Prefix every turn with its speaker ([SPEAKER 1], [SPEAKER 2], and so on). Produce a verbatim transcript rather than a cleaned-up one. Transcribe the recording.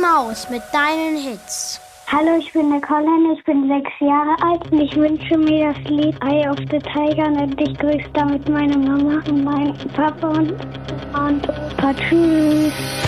[SPEAKER 1] Maus mit deinen Hits.
[SPEAKER 2] Hallo, ich bin Nicole, ich bin sechs Jahre alt und ich wünsche mir das Lied Eye of the Tiger und ich grüße damit meine Mama und meinen Papa und, und Opa. Tschüss.